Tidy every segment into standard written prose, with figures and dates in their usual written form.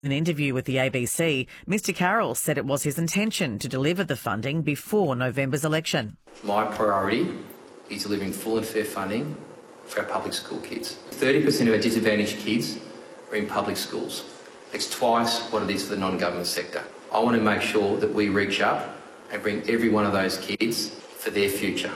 In an interview with the ABC, Mr Carroll said it was his intention to deliver the funding before November's election. My priority is delivering full and fair funding for our public school kids. 30% of our disadvantaged kids are in public schools. It's twice what it is for the non-government sector. I want to make sure that we reach up and bring every one of those kids for their future.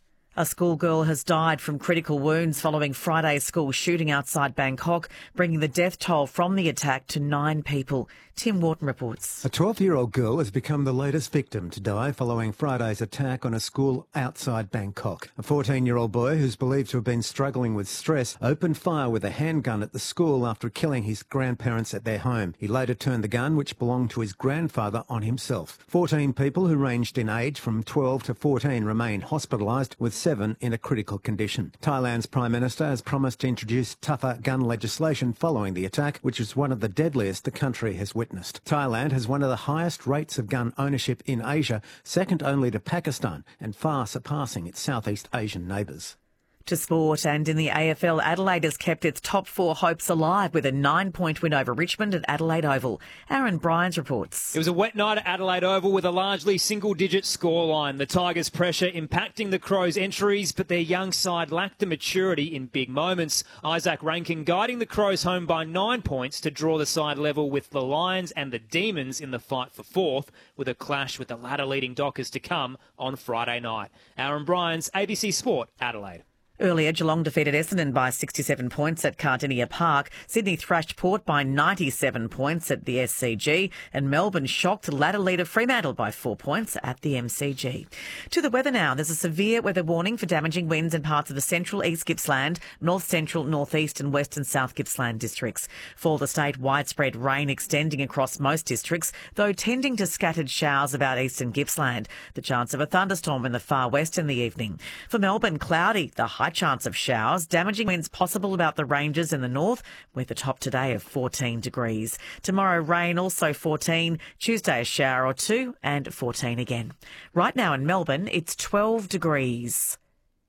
A schoolgirl has died from critical wounds following Friday's school shooting outside Bangkok, bringing the death toll from the attack to 9 people. Tim Wharton reports. A 12-year-old girl has become the latest victim to die following Friday's attack on a school outside Bangkok. A 14-year-old boy who's believed to have been struggling with stress opened fire with a handgun at the school after killing his grandparents at their home. He later turned the gun, which belonged to his grandfather, on himself. 14 people who ranged in age from 12 to 14 remain hospitalised, with 7 in a critical condition. Thailand's Prime Minister has promised to introduce tougher gun legislation following the attack, which is one of the deadliest the country has witnessed. Thailand has one of the highest rates of gun ownership in Asia, second only to Pakistan, and far surpassing its Southeast Asian neighbours. To sport, and in the AFL, Adelaide has kept its top 4 hopes alive with a 9-point win over Richmond at Adelaide Oval. Aaron Bryans reports. It was a wet night at Adelaide Oval with a largely single-digit scoreline. The Tigers' pressure impacting the Crows' entries, but their young side lacked the maturity in big moments. Isaac Rankin guiding the Crows home by 9 points to draw the side level with the Lions and the Demons in the fight for 4th, with a clash with the ladder-leading Dockers to come on Friday night. Aaron Bryans, ABC Sport, Adelaide. Earlier, Geelong defeated Essendon by 67 points at Cardinia Park. Sydney thrashed Port by 97 points at the SCG. And Melbourne shocked ladder leader Fremantle by 4 points at the MCG. To the weather now. There's a severe weather warning for damaging winds in parts of the central East Gippsland, north central, northeast and western South Gippsland districts. For the state, widespread rain extending across most districts, though tending to scattered showers about eastern Gippsland. The chance of a thunderstorm in the far west in the evening. For Melbourne, cloudy. The high chance of showers, damaging winds possible about the ranges in the north, with a top today of 14 degrees. Tomorrow, rain, also 14. Tuesday, a shower or 2 and 14 again. Right now in Melbourne, it's 12 degrees.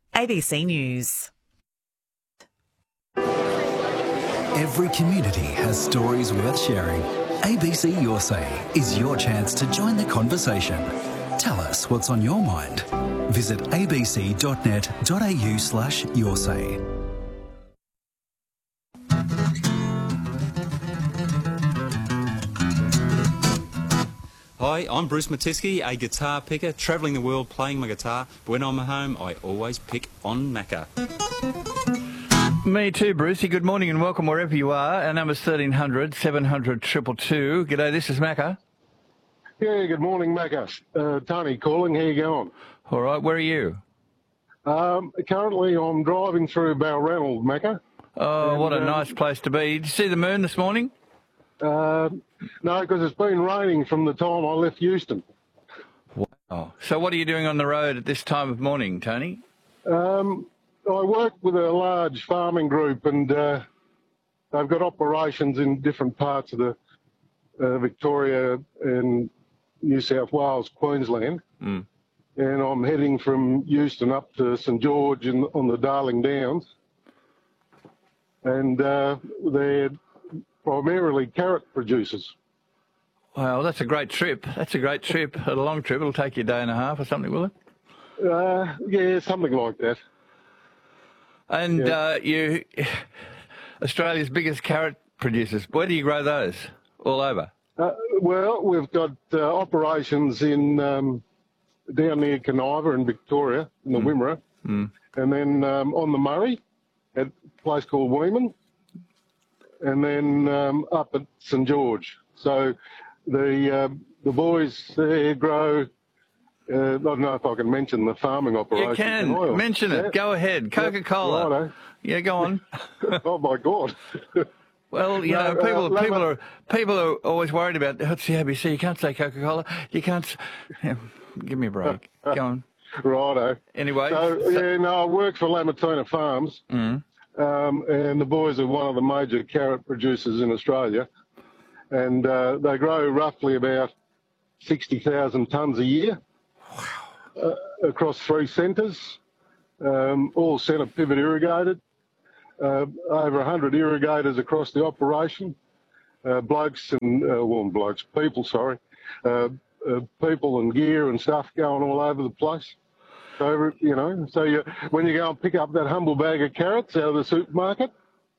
ABC News. Every community has stories worth sharing. ABC Your Say is your chance to join the conversation. Tell us what's on your mind. Visit abc.net.au/yoursay. Hi, I'm Bruce Matisky, a guitar picker, travelling the world playing my guitar. But when I'm at home, I always pick on Macca. Me too, Brucey. Good morning and welcome wherever you are. Our number's 1300 700 222. G'day, this is Macca. Yeah, good morning, Macca. Tony calling. How you going? All right, where are you? Currently, I'm driving through Balranald, Macca. Oh, what a nice place to be. Did you see the moon this morning? No, because it's been raining from the time I left Euston. Wow. So what are you doing on the road at this time of morning, Tony? I work with a large farming group, and they've got operations in different parts of the Victoria and New South Wales, Queensland. And I'm heading from Euston up to St George on the Darling Downs. And they're primarily carrot producers. Wow, that's a great trip. That's a great trip. A long trip. It'll take you a day and a half or something, will it? Yeah, something like that. And you, Australia's biggest carrot producers, where do you grow those? All over? Well, we've got operations in down near Caniva in Victoria, in the Wimmera, and then on the Murray at a place called Weeman, and then up at St George. So the boys there grow. I don't know if I can mention the farming operation. You can mention it. Yeah. Go ahead. Coca-Cola. Righto. Yeah, go on. Oh my God. Well, you know, people are always worried about it's the ABC. You can't say Coca-Cola. You can't. Yeah, give me a break. Go on. Righto. Anyway. I work for Lamatuna Farms, and the boys are one of the major carrot producers in Australia, and they grow roughly about 60,000 tonnes a year across 3 centres, all centre pivot irrigated. Over 100 irrigators across the operation, blokes and people and gear and stuff going all over the place. So, when you go and pick up that humble bag of carrots out of the supermarket,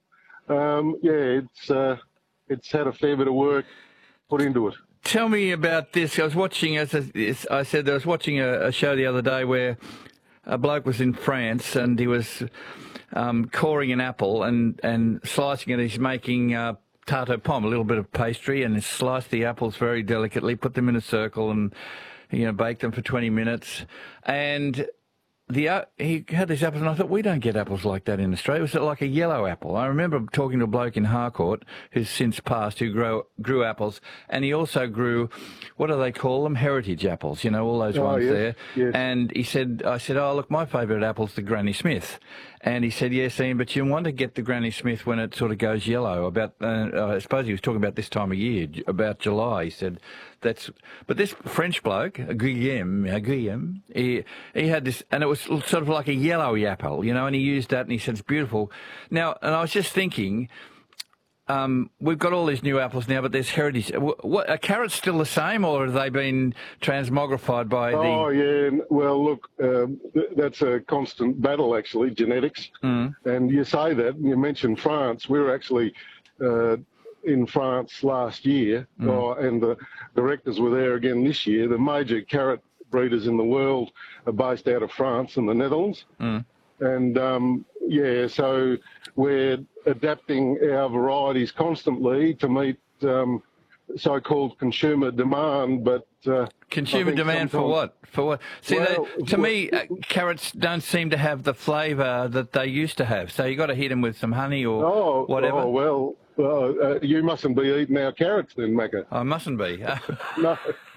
it's had a fair bit of work put into it. Tell me about this. I was watching, as I said, I was watching a show the other day where a bloke was in France and he was coring an apple and slicing it. He's making tarte aux pommes, a little bit of pastry, and he sliced the apples very delicately, put them in a circle and, bake them for 20 minutes. And he had these apples, and I thought, we don't get apples like that in Australia. It was like a yellow apple. I remember talking to a bloke in Harcourt, who's since passed, who grew apples, and he also grew, what do they call them? Heritage apples, all those ones there. Yes. And I said, oh, look, my favourite apple's the Granny Smith. And he said, yes, Ian, but you want to get the Granny Smith when it sort of goes yellow. About, I suppose he was talking about this time of year, about July. He said, but this French bloke, Guillaume, he had this, and it was sort of like a yellow apple, and he used that, and he said it's beautiful. Now, and I was just thinking, we've got all these new apples now, but there's heritage. Are carrots still the same, or have they been transmogrified by the... Oh, yeah. Well, look, that's a constant battle, actually, genetics. Mm. And you say that, and you mentioned France. We were actually in France last year, and the directors were there again this year. The major carrot breeders in the world are based out of France and the Netherlands. Mm. And, so we're adapting our varieties constantly to meet so-called consumer demand, but... consumer demand for what? For what? See, to me, carrots don't seem to have the flavour that they used to have. So you got to hit them with some honey or whatever. Oh, well... you mustn't be eating our carrots then, Macca. I mustn't be. No.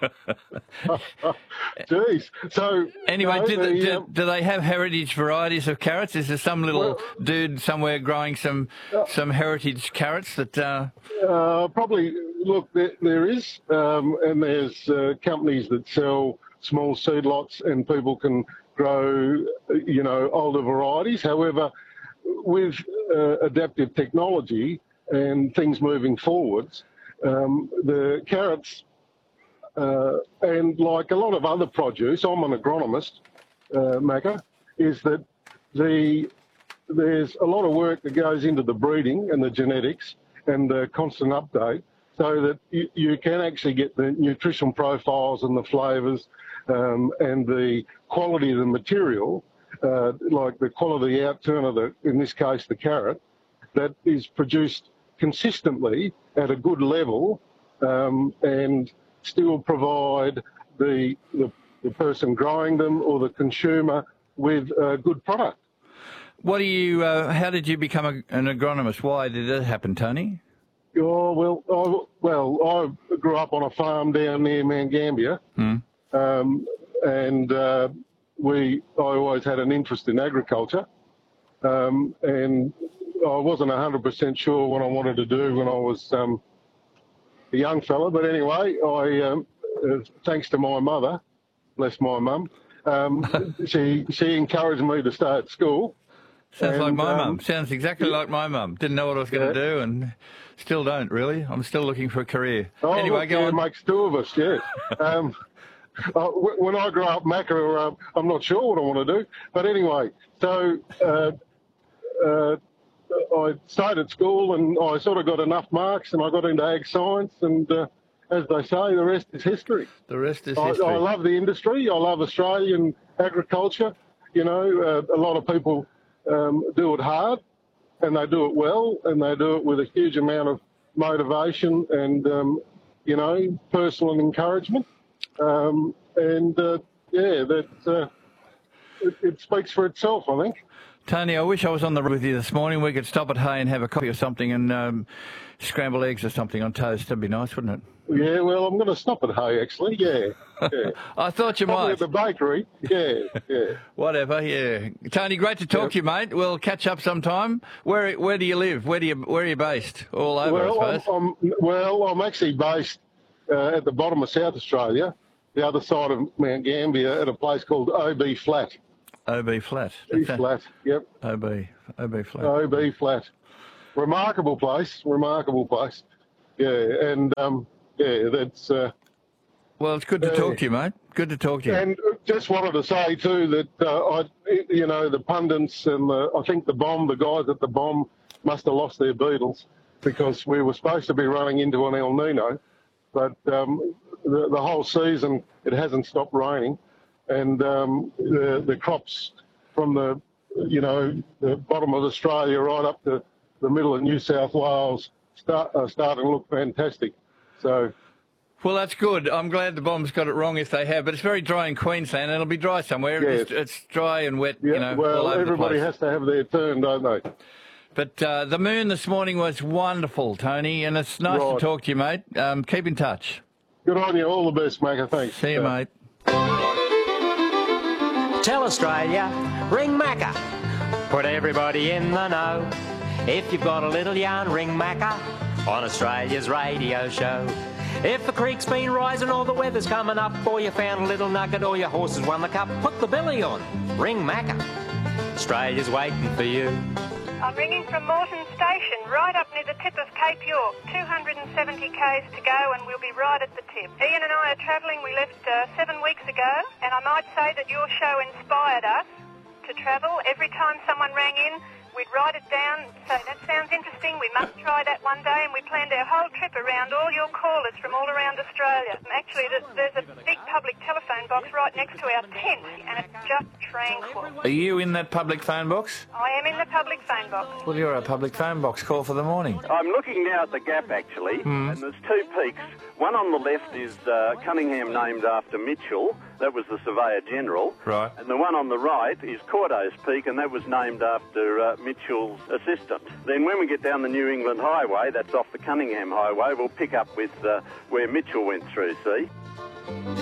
Jeez. So anyway, do they have heritage varieties of carrots? Is there some little dude somewhere growing some heritage carrots that? Probably. Look, there is, and there's companies that sell small seed lots, and people can grow, older varieties. However, with adaptive technology and things moving forwards, the carrots, and like a lot of other produce, I'm an agronomist, Macca, is that there's a lot of work that goes into the breeding and the genetics and the constant update, so that you can actually get the nutrition profiles and the flavours and the quality of the material, like the quality outturn of in this case, the carrot, that is produced consistently at a good level, and still provide the person growing them or the consumer with a good product. What do you? How did you become an agronomist? Why did that happen, Tony? Oh I grew up on a farm down near Mount Gambier, and I always had an interest in agriculture, and I wasn't 100% sure what I wanted to do when I was a young fella, but anyway, I thanks to my mother, bless my mum, she encouraged me to stay at school. Sounds like my mum. Sounds exactly like my mum. Didn't know what I was going to do, and still don't really. I'm still looking for a career. Oh, anyway, look, go on. It makes two of us, yes. When I grow up, Macca, I'm not sure what I want to do, but anyway, so I stayed at school and I sort of got enough marks and I got into ag science, and as they say, the rest is history. The rest is history. I love the industry. I love Australian agriculture. A lot of people do it hard, and they do it well, and they do it with a huge amount of motivation and, personal encouragement. It speaks for itself, I think. Tony, I wish I was on the road with you this morning. We could stop at Hay and have a coffee or something and scramble eggs or something on toast. That'd be nice, wouldn't it? Yeah, well, I'm going to stop at Hay, actually, yeah. I thought you might. At the bakery, yeah. Whatever, yeah. Tony, great to talk to you, mate. We'll catch up sometime. Where do you live? Where are you based? All over, I suppose. I'm actually based at the bottom of South Australia, the other side of Mount Gambier, at a place called OB Flat. OB Flat. Flat, yep. OB Flat. OB Flat. Remarkable place. Yeah, and that's. Well, it's good to talk to you, mate. Good to talk to you. And just wanted to say too that the pundits and I think the guys at the bomb must have lost their Beatles, because we were supposed to be running into an El Nino, but the whole season it hasn't stopped raining, and the crops from the bottom of Australia right up to the middle of New South Wales are starting to look fantastic. So. Well, that's good. I'm glad the bomb's got it wrong if they have, but it's very dry in Queensland, and it'll be dry somewhere. Yes. It's dry and wet, Yeah, well, all over everybody the place. has to have their turn, don't they? But the moon this morning was wonderful, Tony, and it's nice to talk to you, mate. Keep in touch. Good on you. All the best, Macca. Thanks. See you, mate. Tell Australia, ring Macca. Put everybody in the know. If you've got a little yarn, ring Macca on Australia's radio show. If the creek's been rising or the weather's coming up, or you found a little nugget or your horse has won the cup, put the billy on. Ring Macca. Australia's waiting for you. I'm ringing from Moreton Station, right up near the tip of Cape York. 270 k's to go and we'll be right at the tip. Ian and I are travelling. We left 7 weeks ago, and I might say that your show inspired us to travel. Every time someone rang in, we'd write it down, say, that sounds interesting, we must try that one day, and we planned our whole trip around all your callers from all around Australia. Actually, there's a big public telephone box right next to our tent, and it's just tranquil. Are you in that public phone box? I am in the public phone box. Well, you're a public phone box. Call for the morning. I'm looking now at the Gap, actually, and there's two peaks. One on the left is Cunningham, named after Mitchell. That was the Surveyor General. Right. And the one on the right is Cordo's Peak, and that was named after Mitchell's assistant. Then when we get down the New England Highway, that's off the Cunningham Highway, we'll pick up with where Mitchell went through, see?